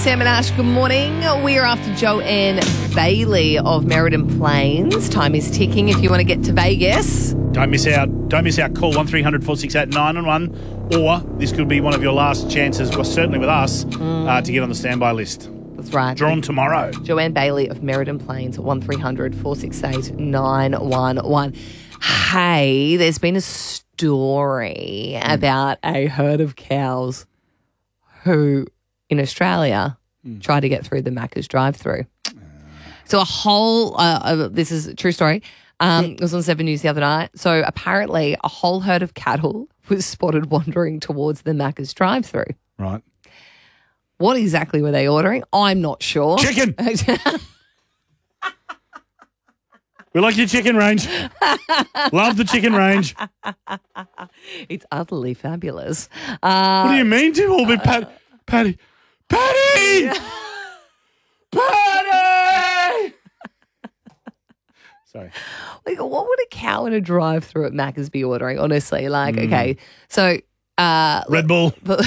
Sam and Ash, good morning. We are after Joanne Bailey of Merredin Plains. Time is ticking if you want to get to Vegas. Don't miss out. Call 1300 468 911, or this could be one of your last chances, well, certainly with us, to get on the standby list. That's right. Drawn tomorrow. Joanne Bailey of Merredin Plains at 1300 468 911. Hey, there's been a story about a herd of cows who, in Australia, tried to get through the Macca's drive-through. So a whole, this is a true story, it was on 7 News the other night. So apparently a whole herd of cattle was spotted wandering towards the Macca's drive-through. Right. What exactly were they ordering? I'm not sure. Chicken! We like your chicken range. Love the chicken range. It's utterly fabulous. What do you mean, to all be Patty? Patty! Sorry. Like, what would a cow in a drive-through at Macca's be ordering? Honestly, like, okay, so Red Bull. That's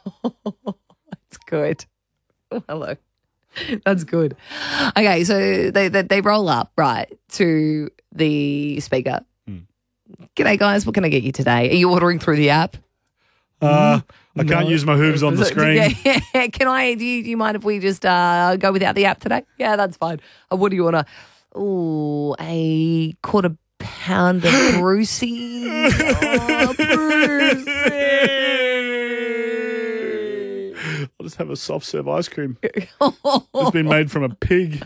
good. Hello, that's good. Okay, so they roll up right to the speaker. G'day, guys. What can I get you today? Are you ordering through the app? I can't use my hooves on the screen. Yeah. Can I? Do you mind if we just go without the app today? Yeah, that's fine. What do you want to? Oh, a quarter pounder Brucey. Oh, Brucey. I'll just have a soft serve ice cream. It's been made from a pig.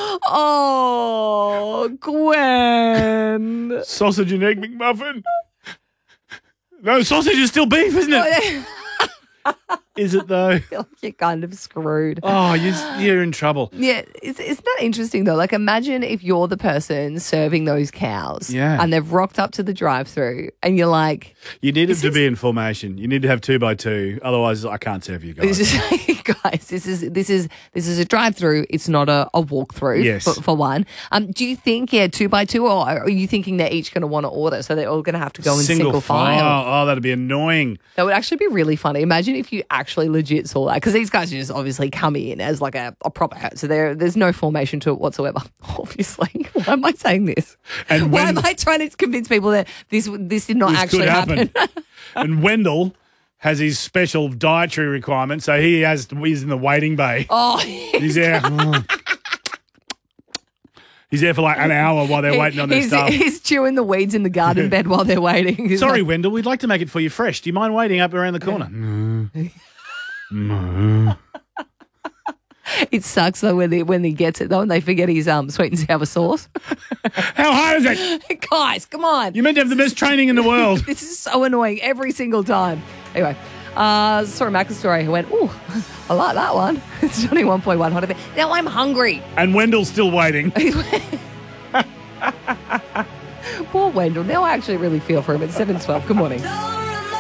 Oh, Gwen. Sausage and egg McMuffin. No, sausage is still beef, isn't it? Is it though? You're kind of screwed. Oh, you're in trouble. Yeah, isn't that interesting though? Like, imagine if you're the person serving those cows, and they've rocked up to the drive-through, and you're like, you need them to be in formation. You need to have 2 by 2, otherwise I can't serve you guys. Guys, this is a drive-through. It's not a walk-through. Yes. For one. Do you think 2 by 2, or are you thinking they're each going to want to order, so they're all going to have to go in single file? Oh, that'd be annoying. That would actually be really funny. Imagine if you actually legit saw that, because these guys just obviously come in as like a proper herd, so there's no formation to it whatsoever. Obviously, why am I saying this? And why am I trying to convince people that this did not actually happen? And Wendell has his special dietary requirement, so he's in the waiting bay. Oh, he's there. He's there for like an hour while they're waiting on their stuff. He's chewing the weeds in the garden bed while they're waiting. He's Sorry, Wendell, we'd like to make it for you fresh. Do you mind waiting up around the corner? No. It sucks though when he gets it though, and they forget his sweet and sour sauce. How hard is it? Guys, come on. You're meant to have the best training in the world. This is so annoying every single time. Anyway, saw a Macca's story who went, oh, I like that one. It's 21.1 hot. Now I'm hungry. And Wendell's still waiting. Poor Wendell. Now I actually really feel for him at 7:12. Good morning.